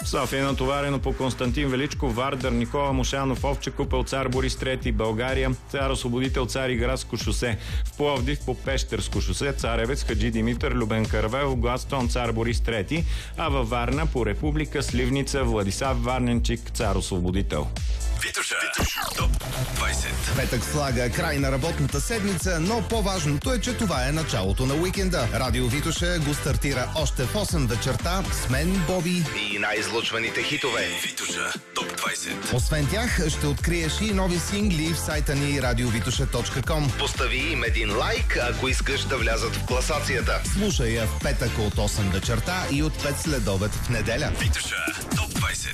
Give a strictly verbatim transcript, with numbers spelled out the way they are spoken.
София натоварено по Константин Величко, Вардър, Никола Мошанов, Овча купел, Цар Борис трети, България, Цар Освободител, Цариградско шосе. В Пловдив по Пещерско шосе, Царевец, Хаджи Димитър, Любен Каравелов, Гладстон, Цар Борис трети, а във Варна по Република, Сливница, Владислав Варненчик, Цар Освободител. Витоша. Топ двайсет. Петък слага край на работната седмица, но по-важното е, че това е началото на уикенда. Радио Витоша го стартира още в осем вечерта с мен, Боби и най-излъчваните хитове. Витоша. Топ двайсет. Освен тях, ще откриеш и нови сингли в сайта ни радио витоша точка ком. Постави им един лайк, ако искаш да влязат в класацията. Слушай я в петък от осем вечерта и от пет следобед в неделя. Витоша. Топ двайсет.